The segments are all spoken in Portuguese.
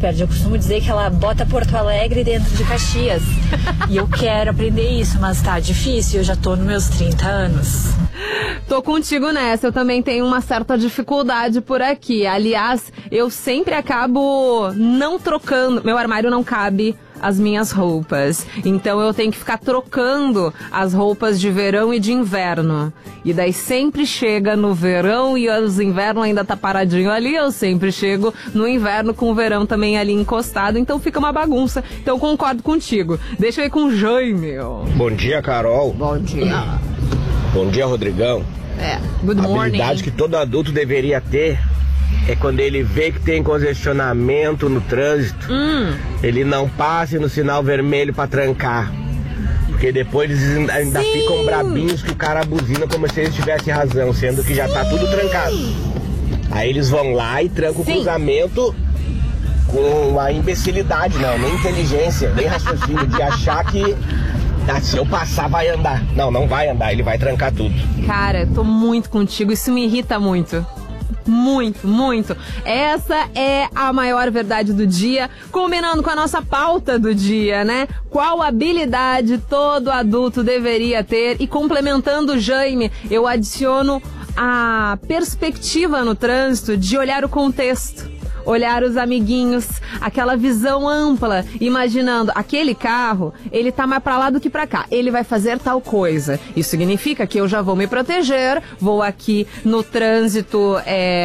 perde. Eu costumo dizer que ela bota Porto Alegre dentro de Caxias. E eu quero aprender isso, mas tá difícil, eu já tô nos meus 30 anos. Tô contigo nessa, eu também tenho uma certa dificuldade por aqui. Aliás, eu sempre acabo não trocando, meu armário não cabe as minhas roupas. Então eu tenho que ficar trocando as roupas de verão e de inverno. E daí sempre chega no verão e os inverno ainda tá paradinho ali. Eu sempre chego no inverno com o verão também ali encostado. Então fica uma bagunça. Então concordo contigo. Deixa eu ir com o Jaime. Bom dia, Carol. Bom dia. Bom dia, Rodrigão. Good morning. A habilidade que todo adulto deveria ter é quando ele vê que tem congestionamento no trânsito, ele não passe no sinal vermelho pra trancar. Porque depois eles ainda ficam brabinhos que o cara buzina como se eles tivessem razão, sendo que já tá tudo trancado. Aí eles vão lá e trancam o cruzamento com a imbecilidade, não, nem inteligência, nem raciocínio de achar que se eu passar vai andar. Não, não vai andar, ele vai trancar tudo. Cara, eu tô muito contigo, isso me irrita muito. Muito, muito. Essa é a maior verdade do dia, combinando com a nossa pauta do dia, né? Qual habilidade todo adulto deveria ter? E complementando o Jaime, eu adiciono a perspectiva no trânsito de olhar o contexto. Olhar os amiguinhos, aquela visão ampla, imaginando, aquele carro, ele tá mais pra lá do que pra cá, ele vai fazer tal coisa. Isso significa que eu já vou me proteger, vou aqui no trânsito,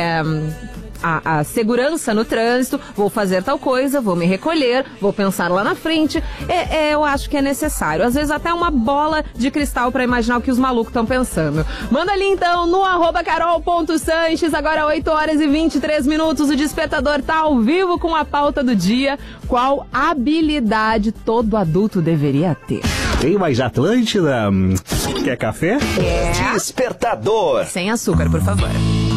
a segurança no trânsito, vou fazer tal coisa, vou me recolher, vou pensar lá na frente. Eu acho que é necessário. Às vezes até uma bola de cristal pra imaginar o que os malucos estão pensando. Manda ali então no @carol.sanches, agora 8h23, o Despertador tá ao vivo com a pauta do dia. Qual habilidade todo adulto deveria ter? Tem mais Atlântida? Quer café? Despertador. Sem açúcar, por favor.